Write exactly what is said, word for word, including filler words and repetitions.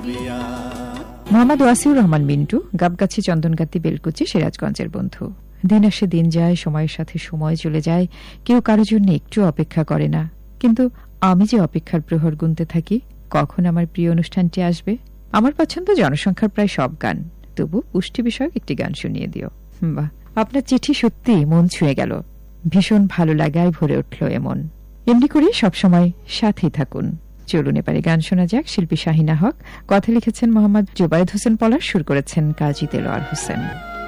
মোহাম্মদ ওয়াসিউর রহমান মিন্টু, গাবগাছি, চন্দনগাতি, বেলকুচি, সিরাজগঞ্জের বন্ধু। দিন আসে দিন যায়, সময়ের সাথে সময় চলে যায়, কেউ কারো জন্য একটু অপেক্ষা করে না। কিন্তু আমি যে অপেক্ষার প্রহর গুনতে থাকি কখন আমার প্রিয় অনুষ্ঠানটি আসবে। আমার পছন্দ জনসংখ্যার প্রায় সব গান, তবু পুষ্টি বিষয়ক একটি গান শুনিয়ে দিও। বাহ, আপনার চিঠি সত্যি মন ছুঁয়ে গেল, ভীষণ ভালো লাগায় ভরে উঠল এমন। এমনি করে সবসময় সাথেই থাকুন। চলুন এবারে গান শোনা যাক। শিল্পী শাহিনা হক, কথা লিখেছেন মোহাম্মদ জুবায়েদ হোসেন পলাশ, সুর করেছেন কাজী দেলোয়ার হোসেন।